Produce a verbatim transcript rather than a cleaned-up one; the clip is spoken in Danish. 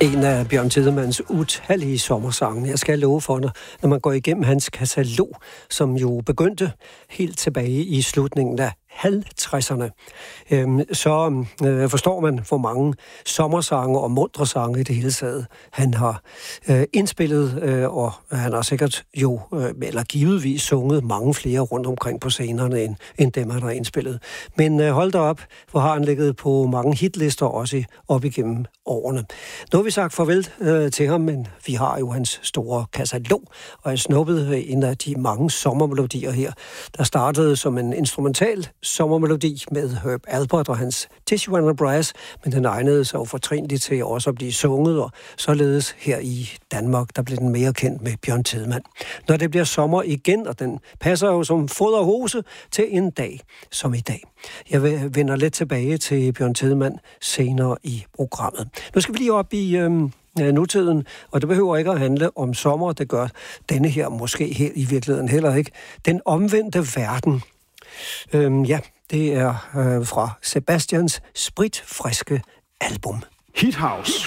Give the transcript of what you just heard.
En af Bjørn Tidemans utallige sommersange. Jeg skal love for, når man går igennem hans katalog, som jo begyndte helt tilbage i slutningen af halvtredserne, øhm, så øh, forstår man, hvor mange sommersange og muntre sange i det hele taget han har øh, indspillet, øh, og han har sikkert jo, øh, eller givetvis sunget mange flere rundt omkring på scenerne, end, end dem, han har indspillet. Men øh, hold da op, hvor har han ligget på mange hitlister også op igennem årene. Nu har vi sagt farvel øh, til ham, men vi har jo hans store katalog, og jeg snuppede en af de mange sommermelodier her, der startede som en instrumental sommermelodi med Herb Alpert og hans Tijuana Brass, men den egnede sig jo fortrinligt til også at blive sunget, og således her i Danmark, der blev den mere kendt med Bjørn Tidemand. Når det bliver sommer igen, og den passer jo som fod og hose til en dag som i dag. Jeg vender lidt tilbage til Bjørn Tidemand senere i programmet. Nu skal vi lige op i øhm, nutiden, og det behøver ikke at handle om sommer, det gør denne her måske helt i virkeligheden heller ikke. Den omvendte verden. Øhm, ja, det er øh, fra Sebastians spritfriske album. Hithouse.